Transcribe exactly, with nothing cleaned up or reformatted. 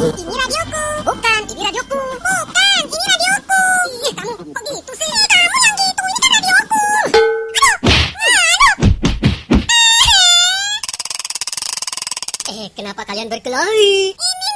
Ini radioku. Bukan, ini radioku. Bukan, ini radioku. Ih, kamu kok gitu sih? Kamu yang gitu, ini kan radioku. Aduh, aduh. Eh, kenapa kalian berkelahi? Ini